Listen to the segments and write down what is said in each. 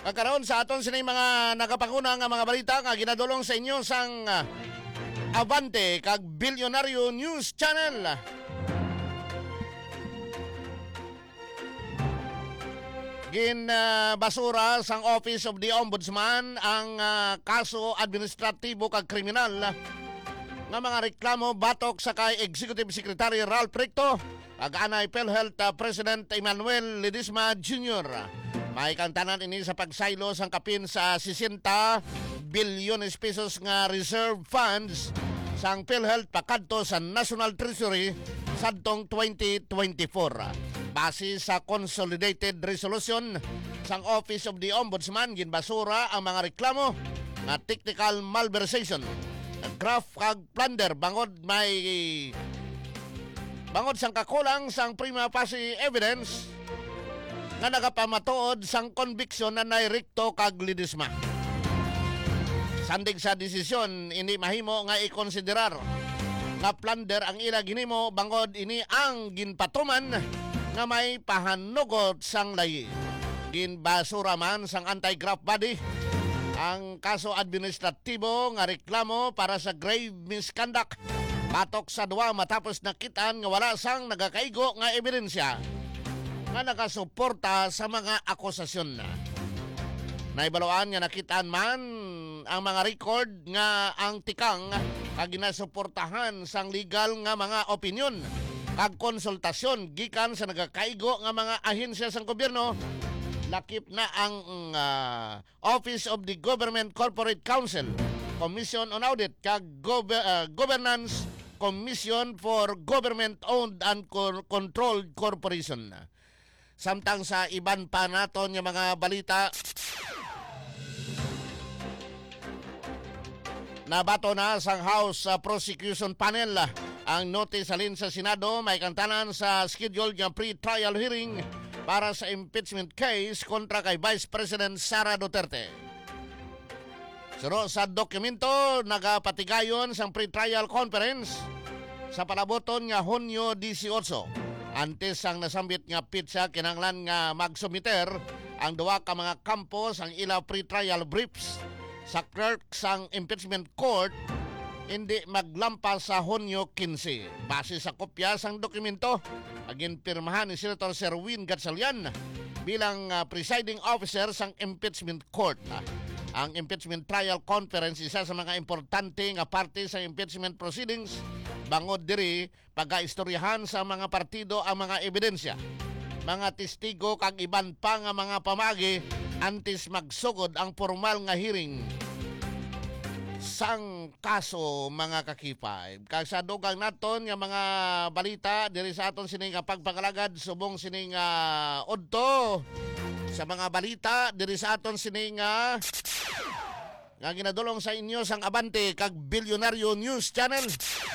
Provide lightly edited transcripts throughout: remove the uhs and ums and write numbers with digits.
Kakaroon sa aton sini mga nakapangunang nga mga balita nga ginadulong sa inyo sang Abante kag Bilyonaryo News Channel. Basura sang Office of the Ombudsman ang kaso administratibo kag kriminal nga mga reklamo batok sa kay Executive Secretary Ralph Recto ag anay PhilHealth President Emmanuel Ledesma Jr. May kantanan ini sa pagsaylo sang kapin sa 60 bilyones pesos nga reserve funds sang PhilHealth pakadto sa National Treasury sadtong 2024. Base sa Consolidated Resolution sang Office of the Ombudsman, ginbasura ang mga reklamo nga technical malversation, graft kag plunder bangod sang kakulang sang prima facie evidence nga nagapamatuod sang conviction na Recto kag Ledesma. Sandig sa desisyon ini mahimo nga ikonsiderar nga plunder ang ila ginimo bangod ini ang ginpatuman nga may pahanugot sang layi. Ginbasura man sang anti-graft body ang kaso administratibo nga reklamo para sa grave misconduct batok sa duwa matapos nakitaan nga wala sang nagakaigo nga ebidensya nga nakasuporta sa mga akusasyon na. Naibaluan nga nakitaan man ang mga record nga ang tikang kag ginasuportahan sang legal nga mga opinyon kag konsultasyon gikan sa nagakaigo nga mga ahensya sang gobyerno, lakip na ang Office of the Government Corporate Council, Commission on Audit kag Governance Commission for Government-Owned and Controlled Corporation. Samtang sa iban pa naton nga mga balita, nabato na sang House Prosecution Panel ang notice alin sa Senado may kantanan sa scheduled nga pre-trial hearing para sa impeachment case kontra kay Vice President Sara Duterte. Suro sa dokumento nagapatigayon sang pre-trial conference sa palaboton nga Hunyo 18. Antes ang nasambit nga pitsa kinanglan nga magsumiter ang duwa ka mga kampos ang ila pre-trial briefs sa clerk sang impeachment court hindi maglampas sa Hunyo 15. Base sa kopya sang dokumento, agin pirmahan ni Senator Serwin Gatchalian bilang presiding officer sang impeachment court. Ang impeachment trial conference isa sa mga importante nga parte sa impeachment proceedings bangod diri pagaistoryahan sa mga partido ang mga ebidensya, mga testigo kag iban pa nga mga pamagi antes magsugod ang formal nga hearing sang kaso mga kakipay. Kag sa dugang naton nga mga balita diri sa aton sining pagpakalagad subong sining udto sa mga balita diri sa aton sining nga ginadulong sa inyo sang Abante kag Bilyonaryo News Channel.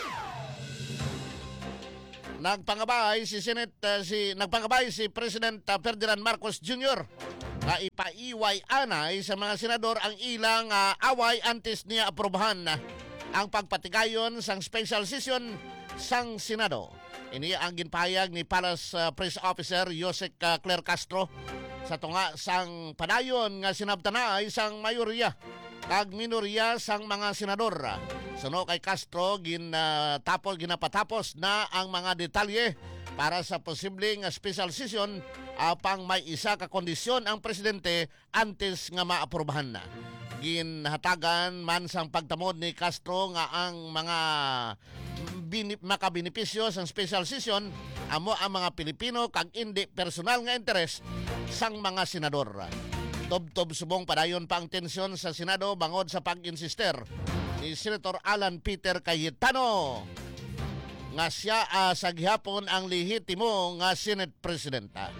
Nagpangabay si President Ferdinand Marcos Jr. na ipaiway anay sa mga senador ang ilang away antes niya aprobahan ang pagpatigayon sang special session sang Senado. Ini ang ginpahayag ni Palace Press Officer Jose Claire Castro sa tunga sang padayon nga sinabtanay sang mayorya kag minorya sang mga senador. Suno kay Castro ginapatapos na ang mga detalye para sa posibleng special session apang may isa ka kondisyon ang presidente antes nga maaprobahan na. Ginhatagan man sang pagtamod ni Castro nga ang mga makabenepisyo sang special session amo ang mga Pilipino kag hindi personal nga interes sang mga senador. Tob-tob subong padayon pa ang tensyon sa Senado bangod sa pag-insister ni Senator Alan Peter Cayetano nga siya sa gihapon ang lehitimo nga Senate Presidenta.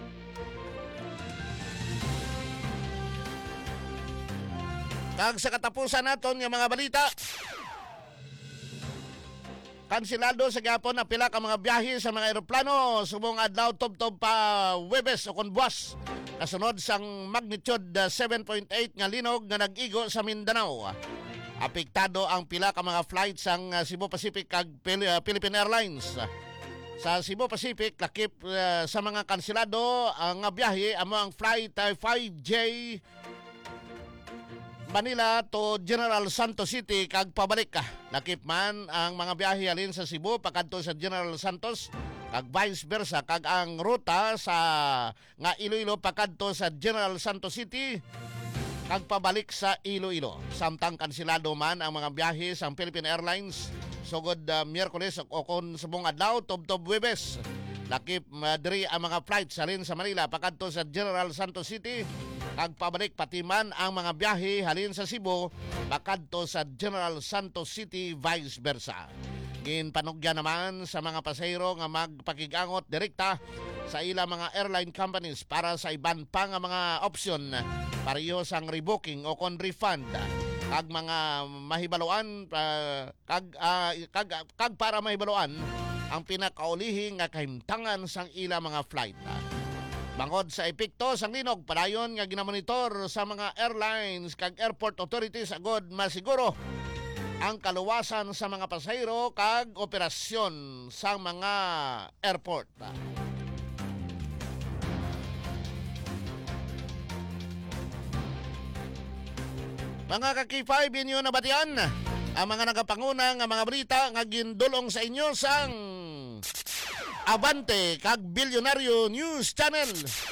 Kag sa katapusan naton nga mga balita, kansilado sa gihapon na pila ka mga biyahe sa mga eroplano subong adlaw tob-tob pa Huwebes o kon buwas kasunod sang magnitude 7.8 nga linog nga nag-igo sa Mindanao. Apektado ang pila ka mga flights sang Cebu Pacific kag Philippine Airlines. Sa Cebu Pacific, lakip sa mga kansilado ang biyahe amo ang flight 5J Manila to General Santos City kag pabalik ka. Lakip man ang mga biyahe halin sa Cebu pakadto sa General Santos kag vice versa kag ang ruta sa nga Iloilo pakadto sa General Santos City kag pabalik sa Iloilo. Samtang kansilado man ang mga biyahe sa Philippine Airlines sugod Miyerkules o kon subong adlaw tubtob Huwebes. Lakip diri ang mga flights halin sa Manila pakadto sa General Santos City kag pabalik pati man ang mga biyahe halin sa Cebu pakadto sa General Santos City vice versa. Ginpanugya naman sa mga pasahero nga magpakigangot direkta sa ilang mga airline companies para sa iban pa nga mga opsyon pareho sang rebooking o kon refund kag mga mahibaluan kag para mahibaluan ang pinakaulihi nga kahimtangan sang ilang mga flight. Bangod sa epekto sang linog, padayon nga ginamonitor sa mga airlines kag airport authorities agod masiguro ang kaluwasan sa mga pasahero kag operasyon sa mga airport. Mga ka-K5, inyo nabatian ang mga nagapanguna nga mga balita nga gindulong sa inyo sang Abante kag Bilyonaryo News Channel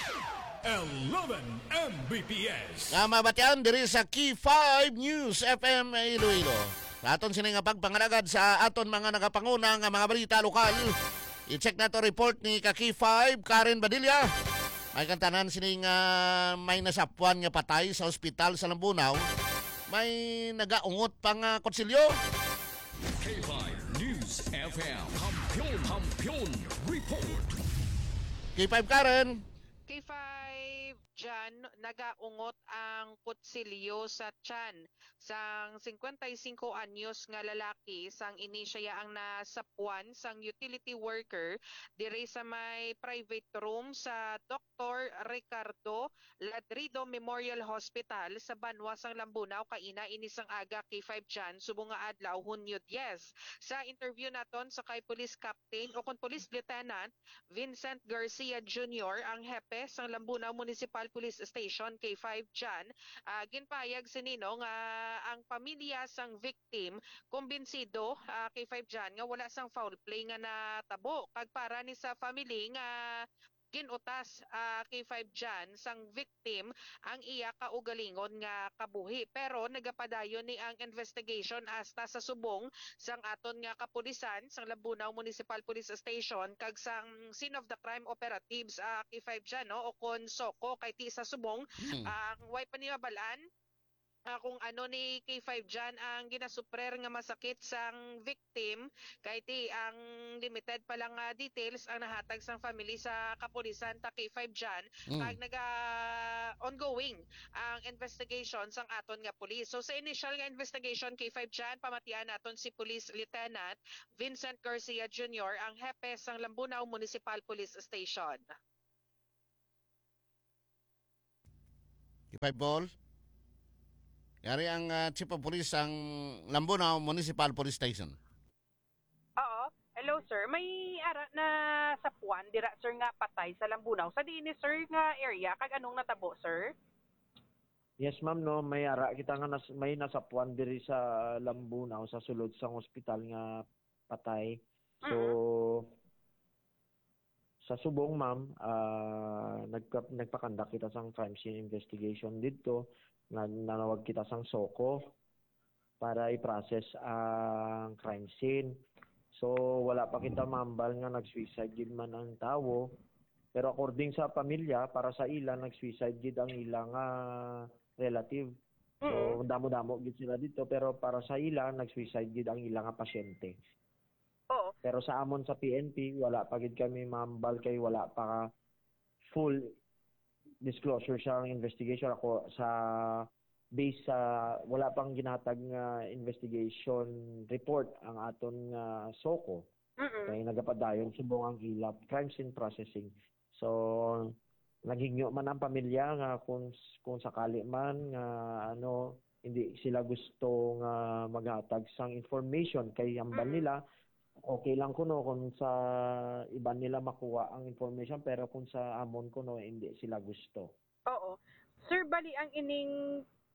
11 Mbps nga mabatian diri sa K5 News FM Iloilo. Sa aton sini nga pagpangalagad sa aton mga nagapanguna nga mga balita lokal, i-check na to report ni K5 Karen Badilla. May kantanan sini nga may nasapuan nga patay sa ospital sa Lambunaw. May nagaungot pa nga konsilyo. K5 News FM Hampion Report. K5 Karen. K5 dyan, nagaungot ang kutsilyo sa tiyan sang 55 anyos nga lalaki sang inisya ang nasapuan sang utility worker dire sa may private room sa Dr. Ricardo Ladrido Memorial Hospital sa Banwa sang Lambunaw kaina inisang aga K5 dyan subong nga adlaw Hunyo 10. Sa interview naton sa kay Police Captain o kon Police Lieutenant Vincent Garcia Jr. ang hepe sang Lambunaw Municipal Police Station K5 dyan, ginpayag sinino nga ang pamilya sang victim kumbinsido K5 dyan nga wala sang foul play nga natabo kag para ni sa family nga ginutas K5 dyan sang victim ang iya kaugalingon nga kabuhi. Pero nagapadayon ni ang investigation hasta sa subong sang aton nga kapulisan sang Lambunaw Municipal Police Station kag sang scene of the crime operatives K5 dyan no o kon SOCO kay ti sa subong ang way panimabalaan kung ano ni K5 dyan ang ginasuprer nga masakit sang victim kay ti ang limited pa lang details ang nahatag sang family sa kapulisan ta K5 dyan kag naga ongoing ang investigation sang aton nga police. So sa initial nga investigation K5 dyan pamatian naton si Police Lieutenant Vincent Garcia Jr. ang hepe sang Lambunaw Municipal Police Station. K5 Ball. Yari ang Chief of Police ang Lambunaw Municipal Police Station. Oo. Hello sir. May ara na sapuan dira sir nga patay sa Lambunaw. Sa diini sir nga area kag anong natabo sir? Yes ma'am no, may ara kita nga may nasapuan diri sa Lambunaw sa sulod sang ospital nga patay. So sa subong ma'am, nagpakandak kita sang crime scene investigation dito. Nanawag kita sang SOCO para i-process ang crime scene. So wala pa kita mambal nga nag-suicide gid man ang tawo. Pero according sa pamilya, para sa ila nag-suicide gid ang ilang relative. So damo-damo gid sila dito pero para sa ila nag-suicide gid ang ilang pasyente. Oo. Pero sa amon sa PNP wala pa gid kami mambal kay wala pa full disclosure sa investigation ako sa base sa wala pang ginatag nga investigation report ang aton nga SOCO. Kay nagapadayon subong ang ilap crime scene processing. So naghingyo man ang pamilya nga kung sakali man nga hindi sila gusto nga maghatag sang information kay amban nila okay lang kuno kung sa iban nila makuha ang information pero kung sa amon kuno hindi sila gusto. Oo. Sir, bali ang ining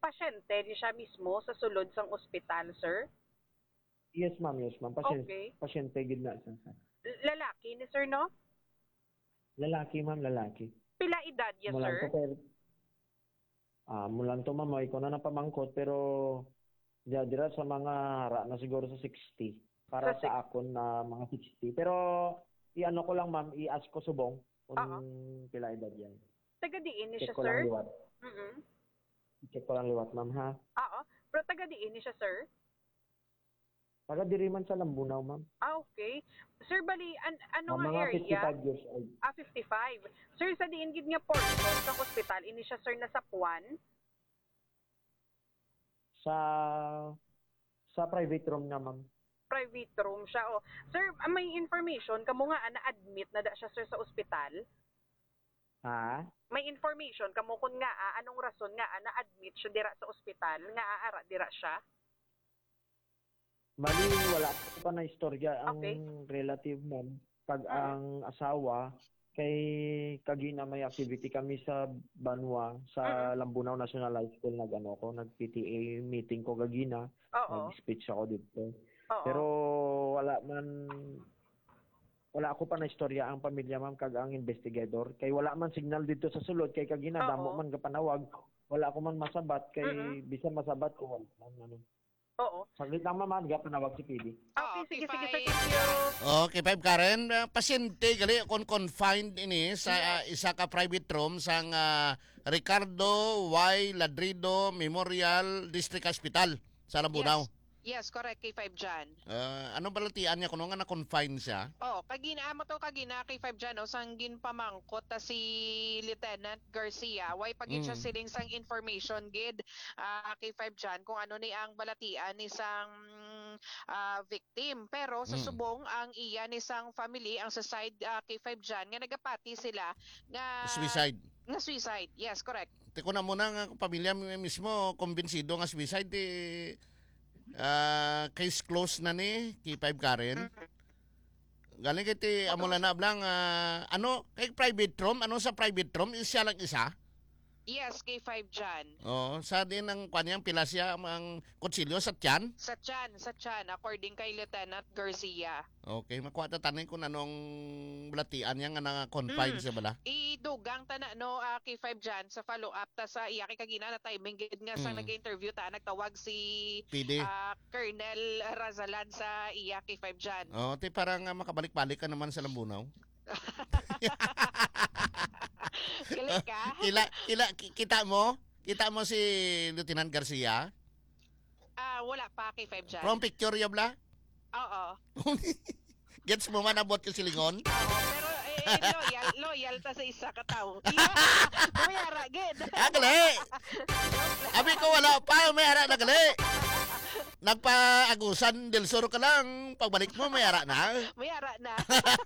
pasyente di siya mismo sa sulod sang ospital, sir? Yes, ma'am. Okay. Pasyente gid na siya, sir. Lalaki ni sir, no? Lalaki, ma'am, lalaki. Pila edad ya, Mulan sir? to, pero mulan to, ma'am, ay ko na napamangkot, pero dira sa mga hara na siguro sa 60. Para Sa sa akon na mga 60. Pero i-ano ko lang, ma'am, i-ask ko subong kung pila edad yan. Taga diin ni Check siya, ko sir? lang liwat. Mm-mm. Check ko lang liwat, ma'am, ha? Oo. Pero taga diin ni siya, sir? Taga diri man sa Lambunaw, ma'am. Okay. Sir, bali, ano nga Mga area? 55 years old. 55. Sir, sa diin gid nga portion sa ospital, ini siya, sir, nasa Puan? Sa private room na, ma'am. Private room siya. Oh. Sir, may information, kamo nga na-admit na da siya, sir, sa ospital? Ha? May information, kamo kun nga, anong rason nga, na-admit siya dira sa ospital, nga aara dira siya? Mali, wala pa na istorya ang Okay. relative, ma'am. Pag ang asawa, kay kagina may activity kami sa Banwa, sa Lambunaw National High School, nag-PTA meeting ko kagina, Oo. nag-speech ako dito. Oo. Pero wala ako pa na istorya ang pamilya, ma'am, kag ang investigador. Kay wala man signal dito sa sulod, kay kagina, Oo. damo man kapanawag, wala ako man masabat, kay Mm-mm. bisan masabat ko, wala man, ano. Oo. Saglit lang, ma'am, gapanawag si PD. Okay, sige, Okay, sige, sir. fine. Thank you. Okay, Five Karen, pasyente gali kon confined ini sa isa ka private room sang Ricardo Y. Ladrido Memorial District Hospital sa Lambunaw. Yes, correct, K5 dyan. Ano balatian niya kuno nga na-confine siya? Amo to kagina K5 dyan, sanggin pamangkot ta si Lieutenant Garcia. Why pagin siya siling sang information gid K5 dyan kung ano ni ang balatian ni sang victim. Pero sa subong ang iya ni sang family, ang sa side K5 dyan, nga nagapati sila nga Suicide. Nga suicide, yes, correct. Tiko na muna nga pamilya mismo kumbinsido nga suicide case closed na ni K5 Karen. Galing kiti amula na blang ano kay private room, ano sa private room is siya lang isa. Yes, K5 dyan. Sa din ang kanyang pila siya ang kutsilyo sa tiyan. Sa Chan, according kay Lieutenant Garcia. Okay, makuha ta tanin kung anong balatian niya nga na-confine siya bala. Idugang ta na K5 dyan sa follow-up ta sa iya kay kagina na timing gid nga sa nag-interview ta nagtawag si PD. Colonel Razalan sa iya K5 dyan. Ti parang makabalik-balik ka naman sa Lambunaw. Galit ka? Kita mo si Lieutenant Garcia? Wala pa K5 dyan. From picture ya bla? Oo. Gets mo man abot yung silingon? Pero loyal ta sa isa ka tao. Mayara gid. Gali! Abi ko wala pa, may ara na gali. Nagpa-agusan del Sur ka lang, pagbalik mo may ara na. Mayara na.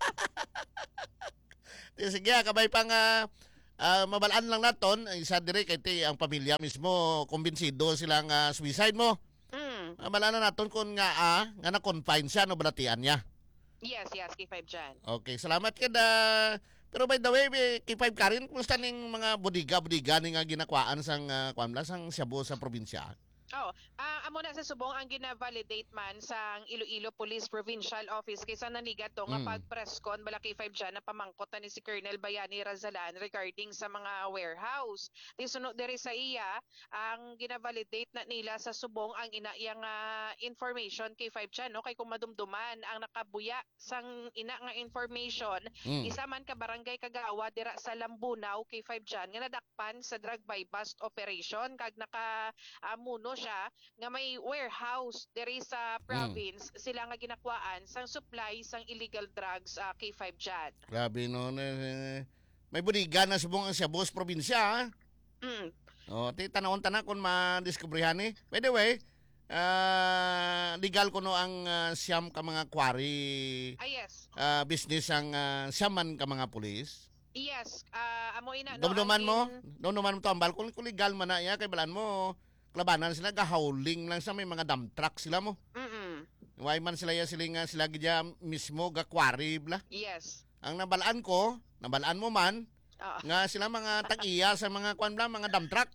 Sige, kabay pang mabalaan lang naton, isa dire kay ang pamilya mismo kumbinsido silang suicide mo. Mabalaan na naton kung nga na-confine siya no balatian niya. Yes, K5 dyan. Okay, salamat kada. Pero by the way, K5 Karen, kumusta ning mga budiga ning ginakwaan sang sang Cebu sa probinsya? Amo na sa subong ang gina-validate man sa Iloilo Police Provincial Office kaysa nanigat to nga pag-presscon balaki 5 dyan na pamangkot ni si Colonel Bayani Razalan regarding sa mga warehouse. Di sunod diri sa iya, ang gina-validate na nila sa subong ang inaiyang information kay 5 dyan, no? Kay kung madumduman ang nakabuya sang ina nga information, isa man ka barangay Kagawa dira sa Lambunaw kay 5 dyan nga nadakpan sa drug by bust operation kag nakamuno siya nga may warehouse diri sa province sila nga ginakwaan sang supply sang illegal drugs K5 dyan. Grabe no. May budiga na subong ang Cebu probinsya. Ha? Tanawon ta na kung ma-discoveryhan ni. By the way, legal ko no ang siyam ka mga quarry Yes. business ang siyaman ka mga pulis. Yes, amo ina Dumduman mo to ambal kung legal man na ya kay balan mo labanan sila gahauling lang sa may mga dump truck sila mo. Why man sila sila gidya mismo ga quarry bla. Yes. Ang nabalaan mo man nga sila mga tag-iya sa mga mga dump truck.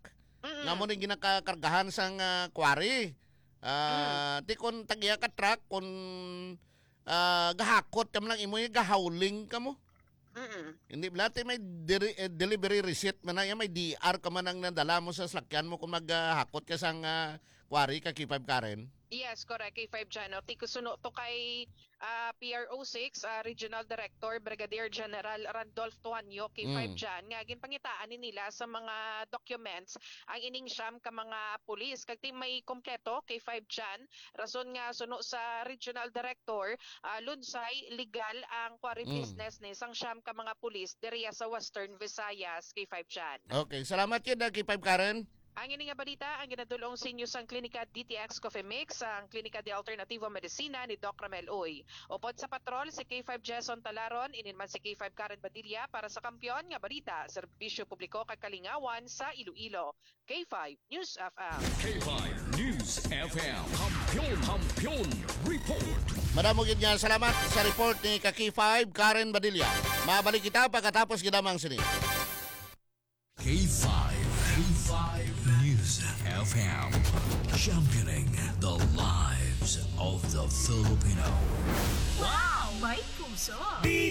nga mo ning ginakakargahan sang quarry. Ti kon tagya ka truck kun gahakot ka man lang imo gahauling ka mo. Hindi blate may delivery receipt man na may DR ka man ang nadala mo sa sakyan mo kung maghakot ka sang quarry ka K5 Karen. Yes, correct. K5 dyan. Tikusuno to kay PRO6, Regional Director, Brigadier General Randolph Tuanyo, K5 dyan. Nga, ginpangitaan ni nila sa mga documents ang ining siyam ka mga pulis. Kag may kompleto, K5 dyan. Rason nga suno sa Regional Director, lunsay, legal ang quarry business ni sang siyam ka mga pulis diriya sa Western Visayas, K5 dyan. Okay, salamat yun K5 Karen. Ang ini nga balita, ang ginadulong sa inyo sang Klinika DTX Coffee Mix, ang Klinika de Alternativo Medicina ni Doc Ramel Uy. Upod sa patrol, si K5 Jason Talaron, ininman si K5 Karen Badilla para sa kampiyon nga balita, serbisyo publiko kag kalingawan sa Iloilo. K5 News FM. K5 News FM. Kampiyon Report. Madamo gid nga salamat sa report ni K5 Karen Badilla. Mabalik kita pagkatapos gidamang sini. K5 News FM. Championing the lives of the Filipino. Wow! May puso!